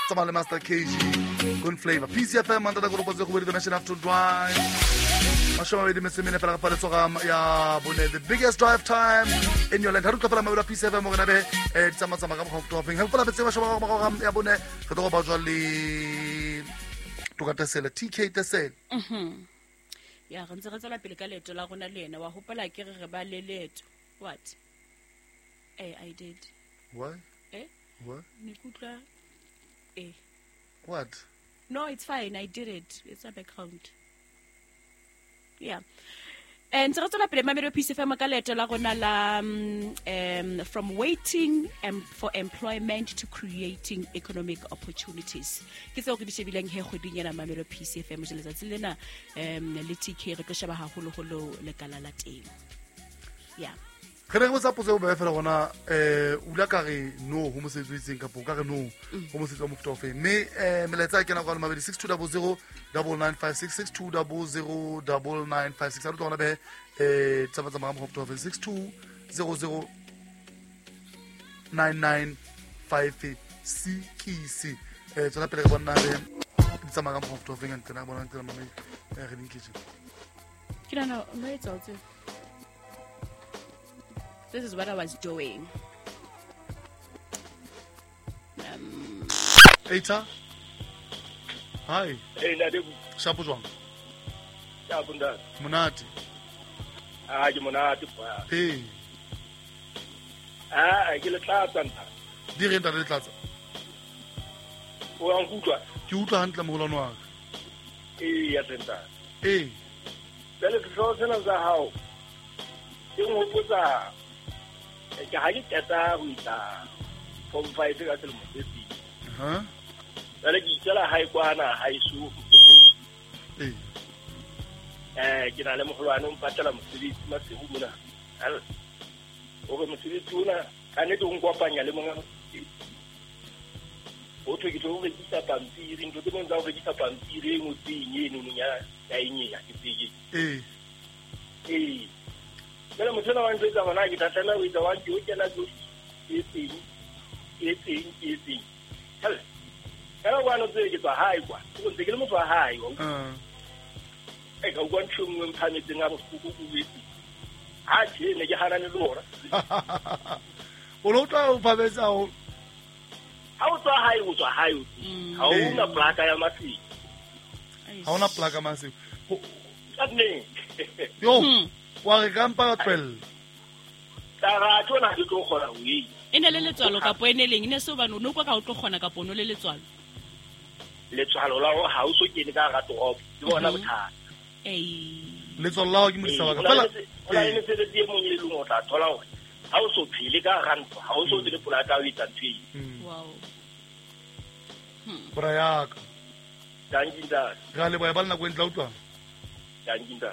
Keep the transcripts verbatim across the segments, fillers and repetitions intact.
tsamaya le Master K G Good Flavor P C F M mantata go robotse go the Mission After Drive mashoma di mesemene fela ka paletso ya bone the biggest drive time in your land ha rutla fela mabela P C F M mo gona be e tsama tsama ka mo go ha fela betse mashoma ga ya bone go go ba jwa le tukatesela T K Tesela mhm ya re ntse re tsela pele ka leto la gona le ena wa hopola ke re ba le leto what eh I did what eh what nikutla eh what no it's fine I did it it's a background yeah and so tsela pele mamelo P C F M ka leto la gona la um from waiting um, for employment to creating economic opportunities ke tso ke di shebileng he go dinyana mamelo P C F M je letsatsi lena um le T K re tlo sheba ha holo holo le kala la teng yeah ke re go tsa potse o ba fela gona eh ula ka re no ho mo setswitseng ka po ka re no ho mo setswa mo fto fe me eh meletsa ke na go mabedi six two zero zero nine nine five six six two zero zero nine nine five six a rutla gona be eh tsaba tsama mo fto fe six two zero zero nine nine five six eh tsona pele ke bona be tsama ka mo fto fe ngante na bona ntela mame eh re dinkitse ke na no no it's all This is what I was doing. Um. Eita. Hi. Hey, Nadu. Shapu jwang. Shapu nda. Monate. Ah, ke monate pa. Hey. Ah, ke le tlatsa nta. Di re nta le tlatsa. O a nkutlwa. Ke utlwa hantle mogolano wa ka. Eh, ya tsenta. Eh. Bele ke tlo tsena za hao. Ke ngopotsa ke ha ke tata ho ita form five ka tsela mo tsi ha bele ke tsela ha ikwana ha isu eh eh ke na le mogolwana o mpatela mosebetsi ma se humuna al o re mosebetsi una ka ne go ngopanya le monga o tlo ke tlo re ditsa pampiri ntlo ke monza go ditsa pampiri mo tsinye no nya ya inyenya ke tsige eh eh Pero mo tsena wa ntse bona ke tatana o itse wa ke o kena go etseng etseng etseng hal kana wa no tse ke tsa hai kwa go ntse ke le mo tsa hai o ah e ka go ntse mo mphametse nga go go go wetsi ha ke ne ke hana le lora o lo tla o phametse o ha o tsa hai o tsa hai ha o na plaka ya masi ha ona plaka masi tsane yo wa re kampa twelve tara tsona ke tlo gora o e ene le letswalo ka poene leng ine so bana no kwa ka o tlo gona ka pono le letswalo letswalo la ho ha o so kene ka ga toropo di bona bothata eh letswalo la ke mo sa ka fela ola ene se di mo le lo tla thola o ha o so phile ka rantwa ha o so le polaka o itsa twi wow bra ya ka danginda ga le ba ba nna go ntla utwa danginda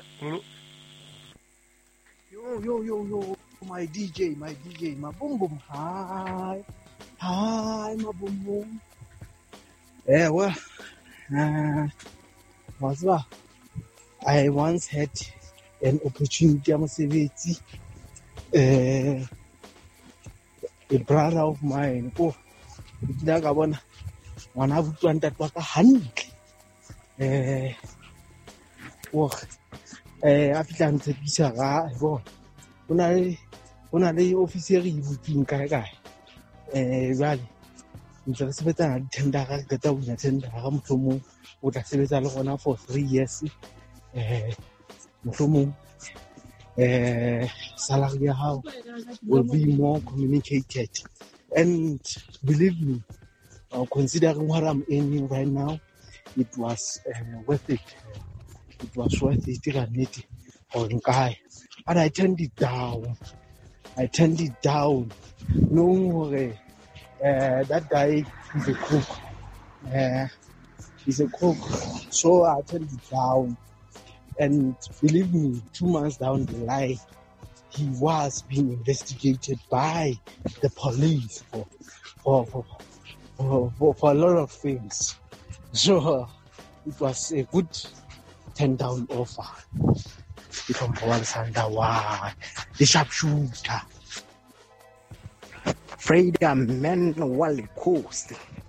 Yo, yo, yo, yo, my D J, my D J, my boom boom, hi, hi, my boom boom. Yeah, well, uh, what's that? I once had an opportunity, I'm a uh, a brother of mine, oh, I got one, one of one that was a hundred. Uh, oh, eh a fitla ntse bisa ga bo bona le bona le officer e buting kae kae eh jale ntse re sebetsa di tender ga ka ta bunya tender ga mothomo o tla sebetsa le gona for three years eh mothomo eh salary ya hao will be more communicated and believe me uh, considering what I'm earning right now it was uh, worth it. It was worth it, it or guy. And I turned it down. I turned it down. No way. Uh, that guy is a cook. Uh, he's a cook. So I turned it down. And believe me, two months down the line, he was being investigated by the police for for for for, for, for a lot of things. So uh, it was a good turn down offer. From Kawansanda, wow, the sharpshooter. Freedom Man Wally Coast.